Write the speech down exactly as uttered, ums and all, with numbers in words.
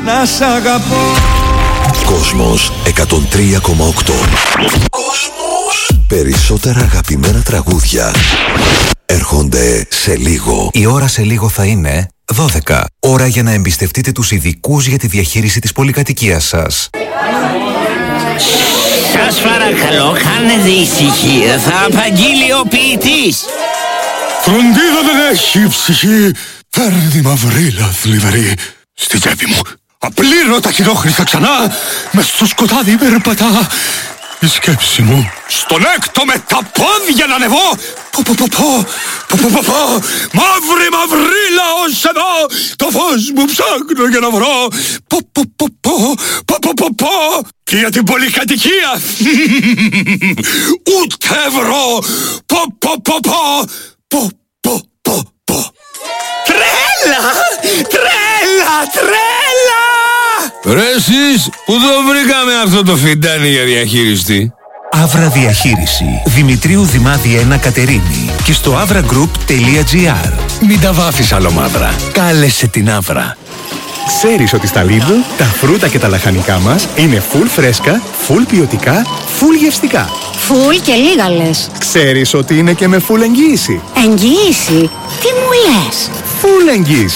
να σ' αγαπώ. Κόσμος εκατόν τρία κόμμα οκτώ. Κόσμος. Περισσότερα αγαπημένα τραγούδια έρχονται σε λίγο. Η ώρα σε λίγο θα είναι δώδεκα. Ώρα για να εμπιστευτείτε τους ειδικούς για τη διαχείριση της πολυκατοικίας σας. Σας παρακαλώ, κάνετε ησυχία. Θα απαγγείλει ο ποιητής. Φροντίδα δεν έχει ψυχή. Φέρνει μαυρίλα θλιβερή στη τσέπη μου. Απλήρωτα χειρόχρηστα ξανά. Μες στο σκοτάδι περπατά η σκέψη μου. Στον έκτο με τα πόδια να ανεβώ. Πω πω πω πω πω πω πω πω. Μαύρη μαυρίλα ως εδώ. Το φως μου ψάχνω για να βρω. Πω πω πω πω πω πω πω πω. Και για την πολυκατοικία ούτε ευρώ. Πω πω πω πω πω πω πω πω. Τρέλα! Τρέλα! Τρέλα! Ρε εσείς, πού το βρήκαμε αυτό το φιντάνι για διαχείριστη? Αύρα Διαχείριση. Δημητρίου Δημάδη ένα Κατερίνη. Και στο avra group τελεία gr. Μην τα βάφεις άλλο μαύρα. Κάλεσε την Αύρα. Ξέρεις ότι στα Lidl τα φρούτα και τα λαχανικά μας είναι full φρέσκα, full ποιοτικά, full γευστικά. Full και λίγα λες. Ξέρεις ότι είναι και με full εγγύηση. Εγγύηση? Τι μου λες? Full εγγύηση.